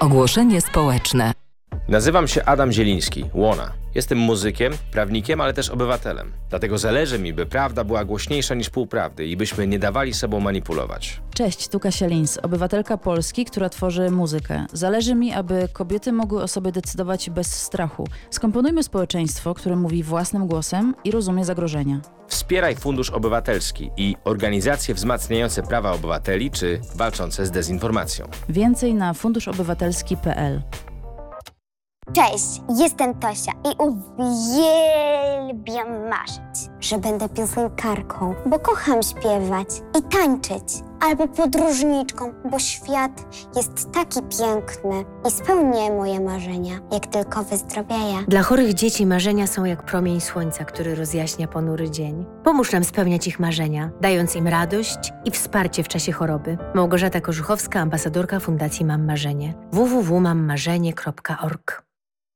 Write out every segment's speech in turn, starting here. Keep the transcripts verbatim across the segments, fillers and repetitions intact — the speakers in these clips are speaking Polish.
Ogłoszenie społeczne. Nazywam się Adam Zieliński, Łona. Jestem muzykiem, prawnikiem, ale też obywatelem. Dlatego zależy mi, by prawda była głośniejsza niż półprawdy i byśmy nie dawali sobą manipulować. Cześć, tu Kasia Lins, obywatelka Polski, która tworzy muzykę. Zależy mi, aby kobiety mogły o sobie decydować bez strachu. Skomponujmy społeczeństwo, które mówi własnym głosem i rozumie zagrożenia. Wspieraj Fundusz Obywatelski i organizacje wzmacniające prawa obywateli czy walczące z dezinformacją. Więcej na funduszobywatelski kropka p l. Cześć, jestem Tosia i uwielbiam marzyć, że będę piosenkarką, bo kocham śpiewać i tańczyć, albo podróżniczką, bo świat jest taki piękny i spełnię moje marzenia, jak tylko wyzdrowieję. Dla chorych dzieci marzenia są jak promień słońca, który rozjaśnia ponury dzień. Pomóż nam spełniać ich marzenia, dając im radość i wsparcie w czasie choroby. Małgorzata Korzuchowska, ambasadorka Fundacji Mam Marzenie. w w w kropka mam marzenie kropka org.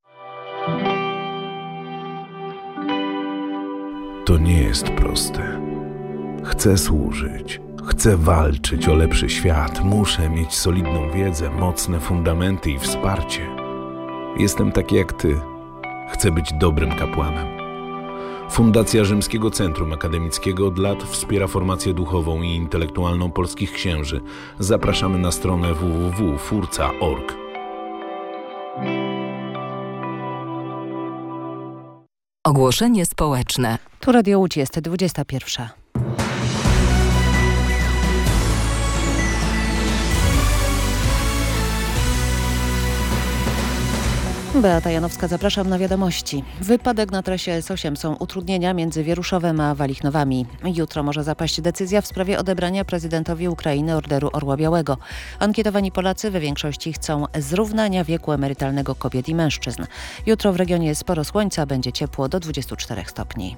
To nie jest proste. Chcę służyć, chcę walczyć o lepszy świat, muszę mieć solidną wiedzę, mocne fundamenty i wsparcie. Jestem taki jak ty. Chcę być dobrym kapłanem. Fundacja Rzymskiego Centrum Akademickiego od lat wspiera formację duchową i intelektualną polskich księży. Zapraszamy na stronę w w w kropka furca kropka org. Ogłoszenie społeczne. Tu Radio Łódź, jest dwudziesta pierwsza. Beata Janowska, zapraszam na wiadomości. Wypadek na trasie S osiem, są utrudnienia między Wieruszowem a Walichnowami. Jutro może zapaść decyzja w sprawie odebrania prezydentowi Ukrainy Orderu Orła Białego. Ankietowani Polacy we większości chcą zrównania wieku emerytalnego kobiet i mężczyzn. Jutro w regionie jest sporo słońca, będzie ciepło do dwudziestu czterech stopni.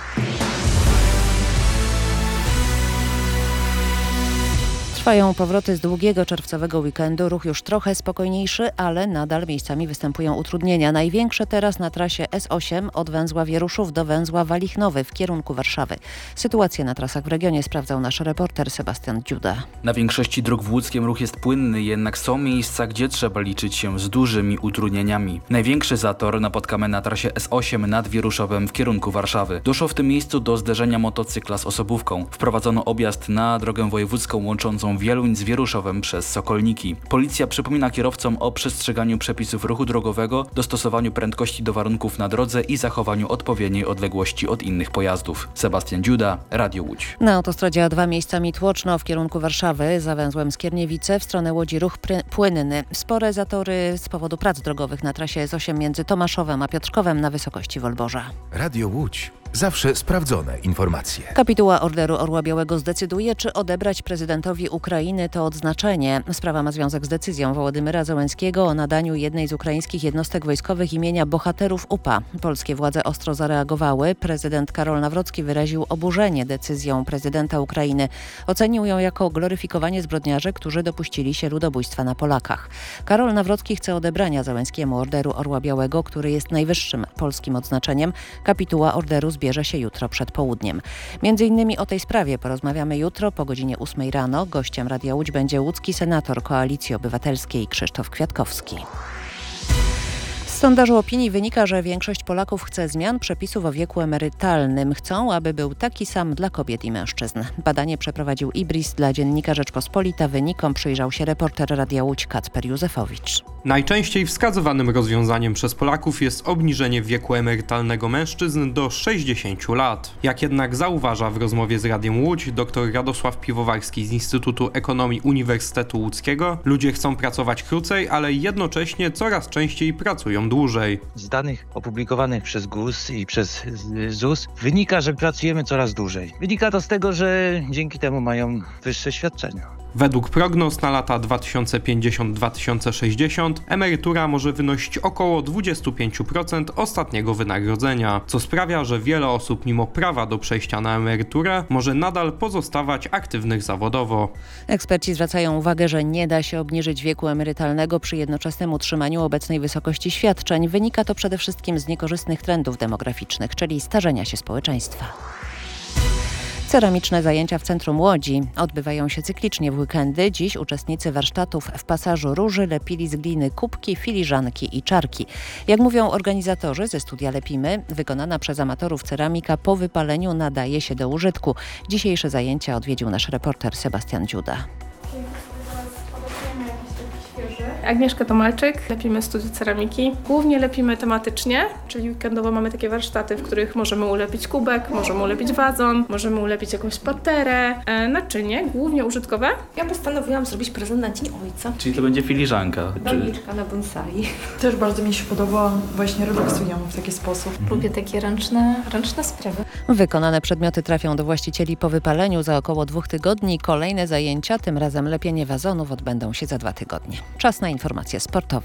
Trwają powroty z długiego czerwcowego weekendu. Ruch już trochę spokojniejszy, ale nadal miejscami występują utrudnienia. Największe teraz na trasie S osiem od węzła Wieruszów do węzła Walichnowy w kierunku Warszawy. Sytuację na trasach w regionie sprawdzał nasz reporter Sebastian Dziuda. Na większości dróg w Łódzkiem ruch jest płynny, jednak są miejsca, gdzie trzeba liczyć się z dużymi utrudnieniami. Największy zator napotkamy na trasie S osiem nad Wieruszowem w kierunku Warszawy. Doszło w tym miejscu do zderzenia motocykla z osobówką. Wprowadzono objazd na drogę wojewódzką łączącą Wieluń z Wieruszowem przez Sokolniki. Policja przypomina kierowcom o przestrzeganiu przepisów ruchu drogowego, dostosowaniu prędkości do warunków na drodze i zachowaniu odpowiedniej odległości od innych pojazdów. Sebastian Dziuda, Radio Łódź. Na autostradzie A dwa miejscami tłoczno w kierunku Warszawy, za węzłem Skierniewice, w stronę Łodzi ruch płynny. Spore zatory z powodu prac drogowych na trasie S osiem między Tomaszowem a Piotrkowem na wysokości Wolborza. Radio Łódź. Zawsze sprawdzone informacje. Kapituła Orderu Orła Białego zdecyduje, czy odebrać prezydentowi Ukrainy to odznaczenie. Sprawa ma związek z decyzją Wołodymyra Zełenskiego o nadaniu jednej z ukraińskich jednostek wojskowych imienia Bohaterów U P A. Polskie władze ostro zareagowały. Prezydent Karol Nawrocki wyraził oburzenie decyzją prezydenta Ukrainy. Ocenił ją jako gloryfikowanie zbrodniarzy, którzy dopuścili się ludobójstwa na Polakach. Karol Nawrocki chce odebrania Zełenskiemu Orderu Orła Białego, który jest najwyższym polskim odznaczeniem. Kapituła orderu zbierze się jutro przed południem. Między innymi o tej sprawie porozmawiamy jutro po godzinie ósmej rano. Gościem Radia Łódź będzie łódzki senator Koalicji Obywatelskiej Krzysztof Kwiatkowski. Z sondażu opinii wynika, że większość Polaków chce zmian przepisów o wieku emerytalnym. Chcą, aby był taki sam dla kobiet i mężczyzn. Badanie przeprowadził Ibris dla dziennika Rzeczpospolita. Wynikom przyjrzał się reporter Radia Łódź Kacper Józefowicz. Najczęściej wskazywanym rozwiązaniem przez Polaków jest obniżenie wieku emerytalnego mężczyzn do sześćdziesięciu lat. Jak jednak zauważa w rozmowie z Radiem Łódź dr Radosław Piwowarski z Instytutu Ekonomii Uniwersytetu Łódzkiego, ludzie chcą pracować krócej, ale jednocześnie coraz częściej pracują dłużej. Z danych opublikowanych przez G U S i przez Z U S wynika, że pracujemy coraz dłużej. Wynika to z tego, że dzięki temu mają wyższe świadczenia. Według prognoz na lata dwa tysiące pięćdziesiąt do dwa tysiące sześćdziesiąt emerytura może wynosić około dwadzieścia pięć procent ostatniego wynagrodzenia, co sprawia, że wiele osób mimo prawa do przejścia na emeryturę może nadal pozostawać aktywnych zawodowo. Eksperci zwracają uwagę, że nie da się obniżyć wieku emerytalnego przy jednoczesnym utrzymaniu obecnej wysokości świadczeń. Wynika to przede wszystkim z niekorzystnych trendów demograficznych, czyli starzenia się społeczeństwa. Ceramiczne zajęcia w centrum Łodzi odbywają się cyklicznie w weekendy. Dziś uczestnicy warsztatów w pasażu róży lepili z gliny kubki, filiżanki i czarki. Jak mówią organizatorzy ze studia Lepimy, wykonana przez amatorów ceramika po wypaleniu nadaje się do użytku. Dzisiejsze zajęcia odwiedził nasz reporter Sebastian Dziuda. Agnieszka Tomalczyk, lepimy studiu ceramiki. Głównie lepimy tematycznie, czyli weekendowo mamy takie warsztaty, w których możemy ulepić kubek, możemy ulepić wazon, możemy ulepić jakąś paterę, e, naczynie, głównie użytkowe. Ja postanowiłam zrobić prezent na Dzień Ojca. Czyli to będzie filiżanka? Doniczka na bonsai. Też bardzo mi się podoba, właśnie relaksuję w taki sposób. Mhm. Lubię takie ręczne, ręczne sprawy. Wykonane przedmioty trafią do właścicieli po wypaleniu za około dwóch tygodni. Kolejne zajęcia, tym razem lepienie wazonów, odbędą się za dwa tygodnie. Czas na informacje sportowe.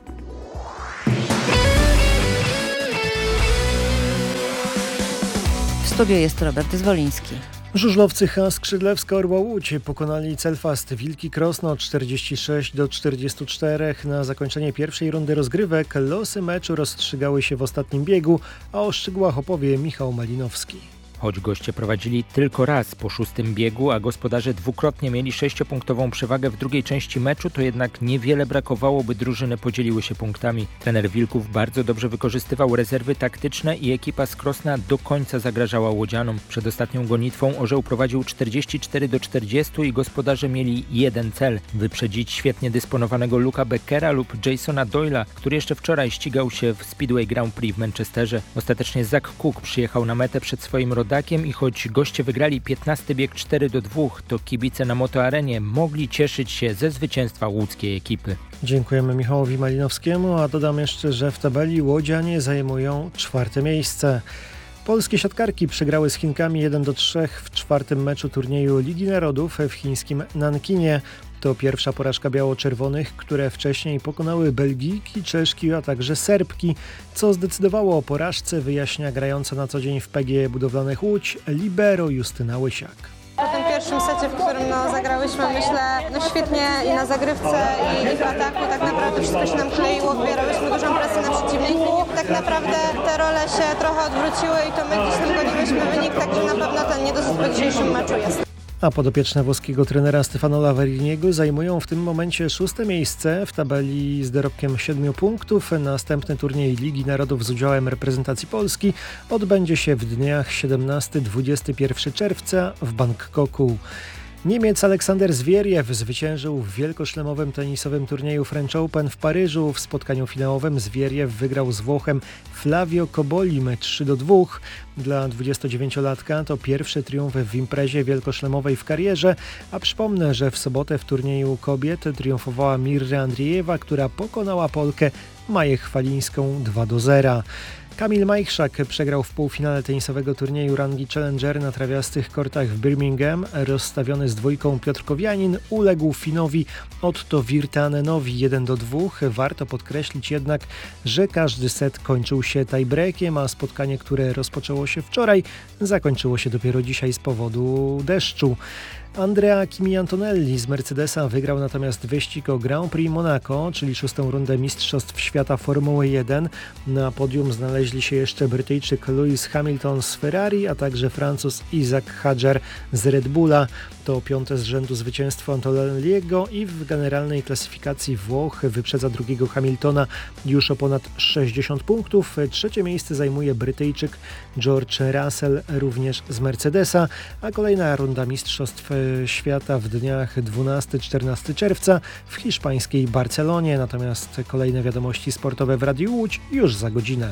W studiu jest Robert Zwoliński. Żużlowcy H. Skrzydlewska Orła Łódź pokonali Celfast Wilki Krosno czterdzieści sześć do czterdziestu czterech. Na zakończenie pierwszej rundy rozgrywek losy meczu rozstrzygały się w ostatnim biegu, a o szczegółach opowie Michał Malinowski. Choć goście prowadzili tylko raz po szóstym biegu, a gospodarze dwukrotnie mieli sześciopunktową przewagę w drugiej części meczu, to jednak niewiele brakowało, by drużyny podzieliły się punktami. Trener Wilków bardzo dobrze wykorzystywał rezerwy taktyczne i ekipa z Krosna do końca zagrażała łodzianom. Przed ostatnią gonitwą Orzeł prowadził czterdzieści cztery do czterdziestu i gospodarze mieli jeden cel – wyprzedzić świetnie dysponowanego Luka Beckera lub Jasona Doyla, który jeszcze wczoraj ścigał się w Speedway Grand Prix w Manchesterze. Ostatecznie Zach Cook przyjechał na metę przed swoim rodakiem i choć goście wygrali piętnasty bieg cztery do dwóch, to kibice na motoarenie mogli cieszyć się ze zwycięstwa łódzkiej ekipy. Dziękujemy Michałowi Malinowskiemu, a dodam jeszcze, że w tabeli łodzianie zajmują czwarte miejsce. Polskie siatkarki przegrały z Chinkami jeden do trzech w czwartym meczu turnieju Ligi Narodów w chińskim Nankinie. To pierwsza porażka biało-czerwonych, które wcześniej pokonały Belgijki, Czeszki, a także Serbki. Co zdecydowało o porażce, wyjaśnia grająca na co dzień w P G E Budowlanych Łódź libero Justyna Łysiak. Po tym pierwszym secie, w którym no, zagrałyśmy, myślę, no świetnie i na zagrywce i, i w ataku, tak naprawdę wszystko się nam kleiło, wybierałyśmy dużą presję na przeciwniku. Tak naprawdę te role się trochę odwróciły i to my gdzieś tam goniłyśmy wynik, także na pewno ten niedosyt po dzisiejszym meczu jest. A podopieczne włoskiego trenera Stefano Laveriniego zajmują w tym momencie szóste miejsce w tabeli z dorobkiem siedmiu punktów. Następny turniej Ligi Narodów z udziałem reprezentacji Polski odbędzie się w dniach siedemnastego do dwudziestego pierwszego czerwca w Bangkoku. Niemiec Aleksander Zwieriew zwyciężył w wielkoszlemowym tenisowym turnieju French Open w Paryżu. W spotkaniu finałowym Zwieriew wygrał z Włochem Flavio Cobolim trzy do dwóch. Dla dwudziestodziewięciolatka to pierwszy triumf w imprezie wielkoszlemowej w karierze, a przypomnę, że w sobotę w turnieju kobiet triumfowała Mirra Andriejewa, która pokonała Polkę Maję Chwalińską dwa do zera. Kamil Majchrzak przegrał w półfinale tenisowego turnieju rangi Challenger na trawiastych kortach w Birmingham. Rozstawiony z dwójką Piotr Kowianin uległ Finowi Otto Virtanenowi jeden do dwóch. Warto podkreślić jednak, że każdy set kończył się tiebreakiem, a spotkanie, które rozpoczęło się wczoraj, zakończyło się dopiero dzisiaj z powodu deszczu. Andrea Kimi Antonelli z Mercedesa wygrał natomiast wyścig o Grand Prix Monaco, czyli szóstą rundę Mistrzostw Świata Formuły jeden. Na podium znaleźli się jeszcze Brytyjczyk Lewis Hamilton z Ferrari, a także Francuz Isaac Hadjar z Red Bulla. To piąte z rzędu zwycięstwo Antonelliego i w generalnej klasyfikacji Włoch wyprzedza drugiego Hamiltona już o ponad sześćdziesiąt punktów. Trzecie miejsce zajmuje Brytyjczyk George Russell, również z Mercedesa, a kolejna runda Mistrzostw Świata w dniach dwunastego do czternastego czerwca w hiszpańskiej Barcelonie. Natomiast kolejne wiadomości sportowe w Radiu Łódź już za godzinę.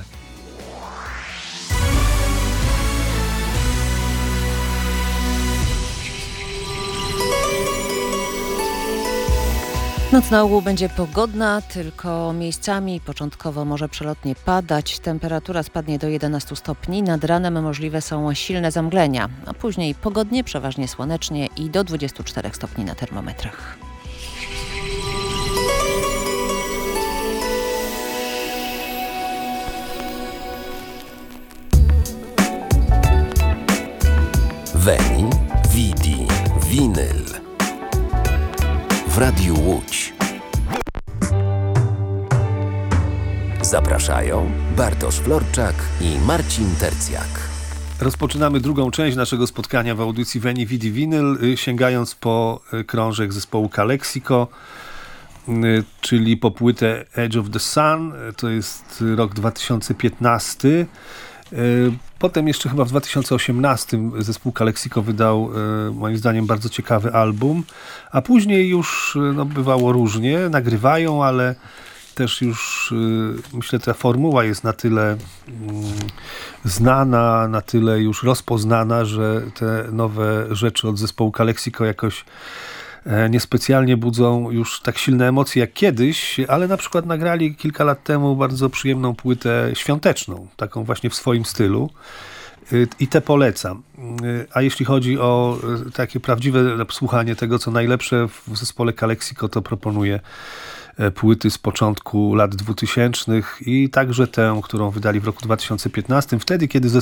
Noc na ogół będzie pogodna, tylko miejscami początkowo może przelotnie padać. Temperatura spadnie do jedenastu stopni. Nad ranem możliwe są silne zamglenia, a później pogodnie, przeważnie słonecznie i do dwudziestu czterech stopni na termometrach. Veni, Vidi, Vinyl w Radiu Łódź. Zapraszają Bartosz Florczak i Marcin Tercjak. Rozpoczynamy drugą część naszego spotkania w audycji Veni Vidi Vinyl, sięgając po krążek zespołu Calexico, czyli po płytę Edge of the Sun. To jest rok dwa tysiące piętnasty. Potem jeszcze chyba w dwa tysiące osiemnastym zespół Calexico wydał moim zdaniem bardzo ciekawy album, a później już no, bywało różnie. Nagrywają, ale też już myślę, ta formuła jest na tyle znana, na tyle już rozpoznana, że te nowe rzeczy od zespołu Calexico jakoś niespecjalnie budzą już tak silne emocje jak kiedyś, ale na przykład nagrali kilka lat temu bardzo przyjemną płytę świąteczną, taką właśnie w swoim stylu. I te polecam. A jeśli chodzi o takie prawdziwe słuchanie tego, co najlepsze w zespole Calexico, to proponuję płyty z początku lat dwutysięcznych i także tę, którą wydali w roku dwa tysiące piętnastym, wtedy, kiedy